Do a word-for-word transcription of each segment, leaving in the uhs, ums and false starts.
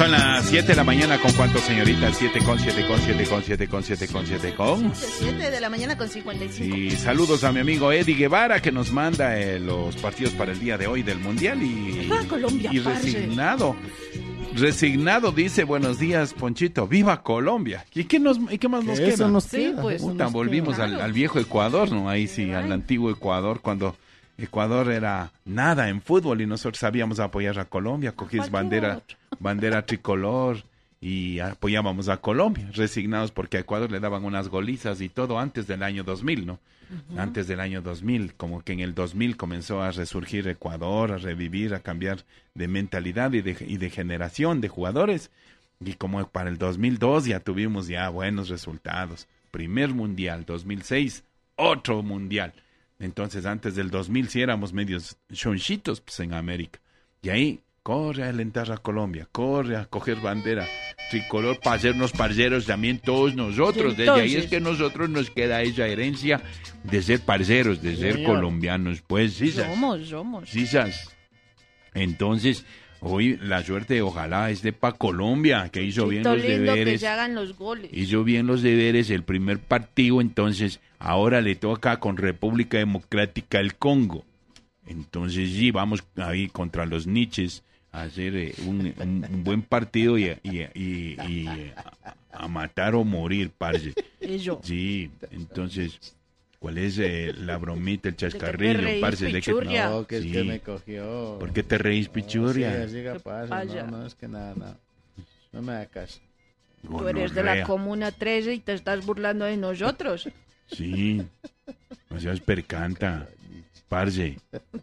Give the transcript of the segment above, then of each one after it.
Son las siete de la mañana con cuánto, señorita, siete con siete con siete con siete con siete con siete con siete de la mañana con cincuenta y cinco. Sí, saludos a mi amigo Eddie Guevara que nos manda eh, los partidos para el día de hoy del Mundial y, ¡Viva Colombia, y parce! resignado. Resignado dice, buenos días, Ponchito, ¡viva Colombia! ¿Y qué, nos, y qué más nos Eso queda? nos Sí, queda, pues, eso Puta, nos volvimos queda. al, Claro. al viejo Ecuador, ¿no? Ahí sí, al antiguo Ecuador, cuando Ecuador era nada en fútbol y nosotros sabíamos apoyar a Colombia, cogías Cualquier bandera, otro. bandera tricolor y apoyábamos a Colombia, resignados porque a Ecuador le daban unas golizas y todo antes del año dos mil, ¿no? Uh-huh. Antes del año dos mil, como que en el dos mil comenzó a resurgir Ecuador, a revivir, a cambiar de mentalidad y de, y de generación de jugadores. Y como para el dos mil dos ya tuvimos ya buenos resultados. Primer mundial, dos mil seis, otro mundial. Entonces antes del dos mil sí éramos medios chonchitos pues, en América. Y ahí corre a alentar a Colombia, corre a coger bandera tricolor para hacernos parceros también todos nosotros. Desde ahí es que nosotros nos queda esa herencia de ser parceros, de ser Señor. colombianos. Pues sí, Somos, somos. sí, entonces... Hoy la suerte ojalá esté para Colombia, que hizo bien Chito los lindo, que deberes, se hagan los goles. hizo bien los deberes el primer partido, entonces ahora le toca con República Democrática del Congo. Entonces sí, vamos ahí contra los niches a hacer eh, un, un, un buen partido y, y, y, y a, a matar o morir, parce. Eso. Sí, entonces... ¿Cuál es eh, la bromita, el ¿De qué chascarrillo, te reís, parce? ¿De qué pichurria? No, que es Sí. que me cogió. ¿Por qué te reís, pichurria? No, siga, siga, parce, Vaya. no, no, es que nada, no. No me hagas caso. Tú eres de la Gonorrea. Comuna trece y te estás burlando de nosotros. Sí, no seas percanta, parce.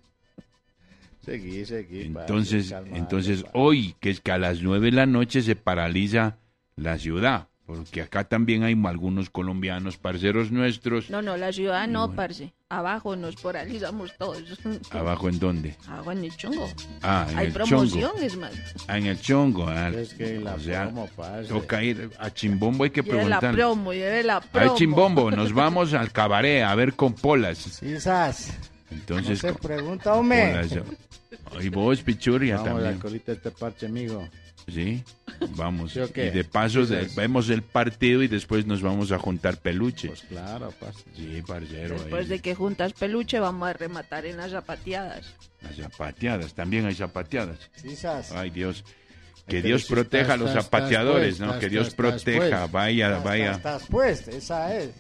Seguí, seguí. Entonces, parce, calma, entonces parce. hoy, que es que a las nueve de la noche se paraliza la ciudad, porque acá también hay algunos colombianos, parceros nuestros. No, no, la ciudad no, bueno. parce. Abajo nos paralizamos todos. ¿Abajo en dónde? Abajo en el chongo. Ah, en Hay el promoción, chongo. es más. Ah, en el chongo. Ah, Es que la o sea, promo, parce. toca ir a Chimbombo, hay que Lleve la preguntar. promo, lleve la promo. Ay, Chimbombo, nos vamos al cabaret a ver con polas. Sí, sas. No Entonces, se con pregunta, hombre. polas. Ay, vos, pichurria, Vamos a también. la colita de este parche, amigo. Sí, vamos. ¿Sí o qué? Y de paso Sí, de- sí. vemos el partido y después nos vamos a juntar peluches. Pues claro, parce. Sí, parcero. Después ahí. de que juntas peluche, vamos a rematar en las zapateadas. Las zapateadas, también hay zapateadas. Sí, sas. Ay, Dios. Que Pero Dios si proteja a estás- los estás- zapateadores, estás ¿no? pues, Que Dios estás- estás proteja. pues. Vaya, Estás- vaya. Estás pues, esa es.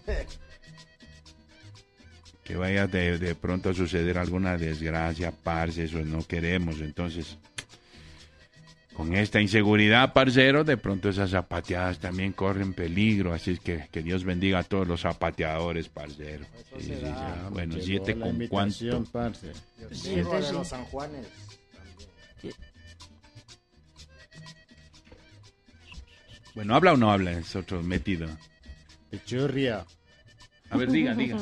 Que vaya de, de pronto a suceder alguna desgracia, parce, eso no queremos. Entonces, con esta inseguridad, parcero, de pronto esas zapateadas también corren peligro. Así es que que Dios bendiga a todos los zapateadores, parcero. Sí, sí, sí. será, Bueno, me siete llegó la con invitación, cuánto. parce. Sí, de los San Juanes. Bueno, ¿habla o no habla? Es otro metido. Pichurria. A ver, diga, diga.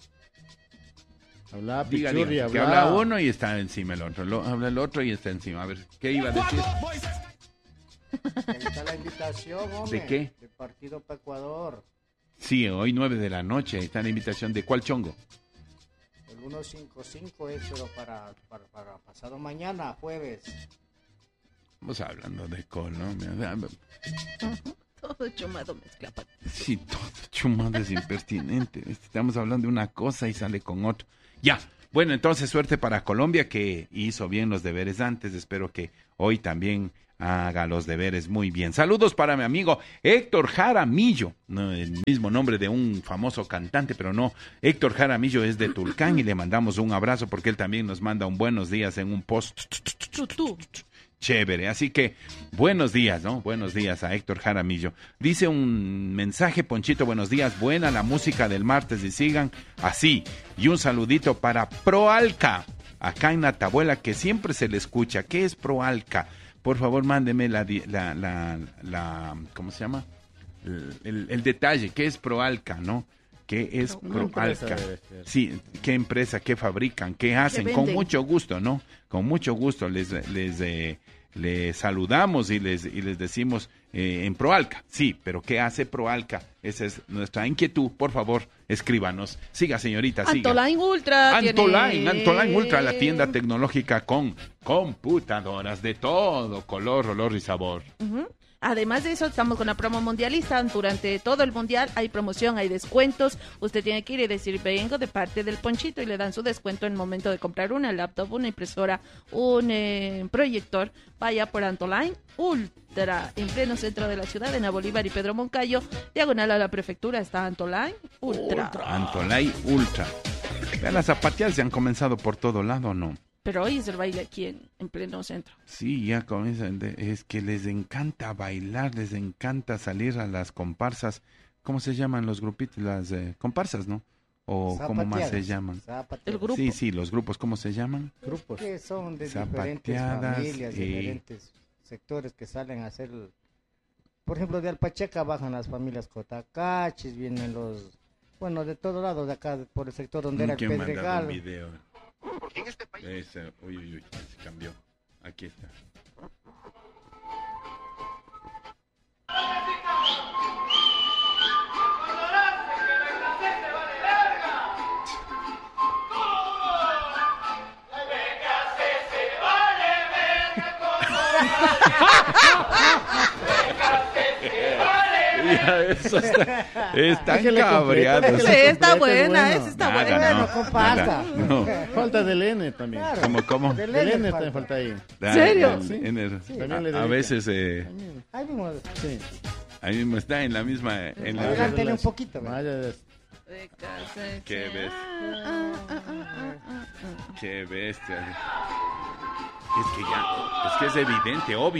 Habla Diga, pichurria, diga. Que habla. habla uno y está encima el otro. Lo, habla el otro y está encima. A ver, ¿qué iba a decir? Ahí está la invitación, hombre. ¿De qué? Del partido para Ecuador. Sí, hoy nueve de la noche. Ahí está la invitación. ¿De cuál chongo? El ciento cincuenta y cinco es, pero para, para, para pasado mañana, jueves. Estamos hablando de Colombia. Todo chumado mezcla. pa- Sí, todo chumado es impertinente. Estamos hablando de una cosa y sale con otro. Ya. Bueno, entonces suerte para Colombia que hizo bien los deberes antes. Espero que hoy también haga los deberes muy bien. Saludos para mi amigo Héctor Jaramillo. No, el mismo nombre de un famoso cantante, pero no. Héctor Jaramillo es de Tulcán y le mandamos un abrazo porque él también nos manda un buenos días en un post. Tú, tú. Chévere, así que buenos días, ¿no? Buenos días a Héctor Jaramillo. Dice un mensaje, Ponchito, buenos días, buena la música del martes y sigan así. Y un saludito para Proalca, acá en Natabuela, que siempre se le escucha. ¿Qué es Proalca? Por favor, mándeme la, di- la, la, la ¿cómo se llama? El, el- el detalle, ¿qué es Proalca, no? ¿Qué es Una empresa Proalca? debe ser. Sí, ¿qué empresa, qué fabrican, qué hacen? Con venden? mucho gusto, ¿no? Con mucho gusto les, les, eh, le saludamos y les, y les decimos eh, en Proalca. Sí, pero ¿qué hace Proalca? Esa es nuestra inquietud. Por favor, escríbanos. Siga, señorita, siga. Antoline Ultra. Antoline, tiene... Antoline Ultra, la tienda tecnológica con computadoras de todo color, olor y sabor. Uh-huh. Además de eso, estamos con la promo mundialista. Durante todo el mundial hay promoción, hay descuentos. Usted tiene que ir y decir, vengo de parte del Ponchito, y le dan su descuento en el momento de comprar una laptop, una impresora, un eh, proyector. Vaya por Antoline Ultra, en pleno centro de la ciudad, en la Bolívar y Pedro Moncayo, diagonal a la prefectura, está Antoline Ultra. Ultra. Antoline Ultra. Vean, las zapatillas se han comenzado por todo lado, ¿no? Pero hoy es el baile aquí en, en pleno centro. Sí, ya comienzan. De, es que les encanta bailar, les encanta salir a las comparsas. ¿Cómo se llaman los grupitos? Las eh, comparsas, ¿no? O ¿cómo más se llaman? El grupo. Sí, sí, los grupos, ¿cómo se llaman? Grupos. Que son de diferentes Zapateadas, familias, eh, diferentes sectores que salen a hacer... Por ejemplo, de Alpacheca bajan las familias Cotacachis, vienen los... Bueno, de todo lado, de acá, por el sector donde era el ¿Quién mandaba Pedregal. un video? En este país. Ese, uy, uy, uy, se cambió. Aquí está. Ya, eso está, están cabreados. Sí, está buena, bueno. esa está Nada, buena. no, comparta. nada, no. Falta del N también. Claro. ¿Cómo, cómo? Del Del N N falta. también falta ahí. Ah, serio? en- Sí. en el- Sí. También le a, a dedica. veces eh, También. Ahí mismo, Sí. ahí mismo está en la misma. En la, adelántale un poquito. ¿verdad? Vaya, es- Qué ves. Qué bestia. Es que ya, es que es evidente, obvio.